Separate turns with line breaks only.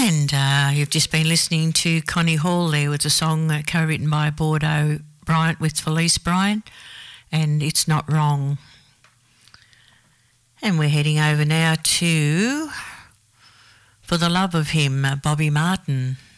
And you've just been listening to Connie Hall there with a song co-written by Bordeaux Bryant with Felice Bryant, and It's Not Wrong. And we're heading over now to For the Love of Him, Bobby Martin.